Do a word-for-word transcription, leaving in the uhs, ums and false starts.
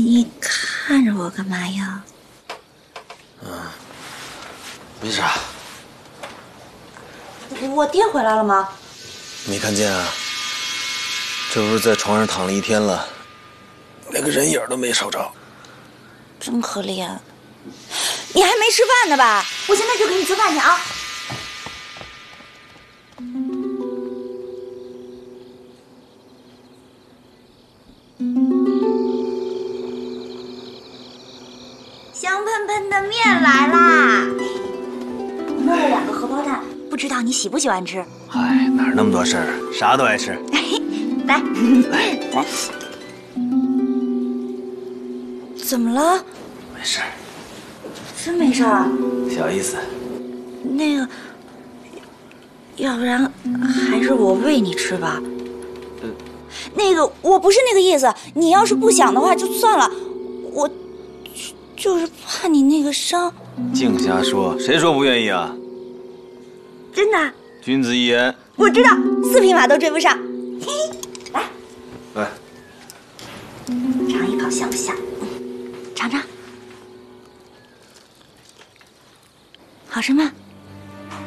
你看着我干嘛呀？ 嗯，没啥。 我爹回来了吗？ 没看见啊？这不是在床上躺了一天了，连个人影都没找着。 真可怜。你还没吃饭呢吧？我现在就给你做饭去啊。香喷喷的面来啦！我弄了两个荷包蛋，不知道你喜不喜欢吃？ 嗨，哪儿那么多事儿，啥都爱吃。 来，来，来。怎么了？ 没事儿， 真没事儿。 小意思。 那个，要不然还是我喂你吃吧。 呃， 那个，我不是那个意思。你要是不想的话，就算了。我，就是怕你那个伤。 净瞎说，谁说不愿意啊？ 真的。 君子一言。 我知道，四匹马都追不上。嘿嘿，来， 来， 尝一口香不香？尝尝，好吃吗？